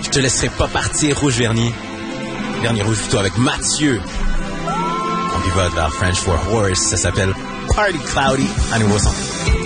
Je te laisserai pas partir, Rouge Vernis. Vernis Rouge plutôt avec Mathieu. On y va vers French for Horse. Ça s'appelle Party Cloudy à nouveau son.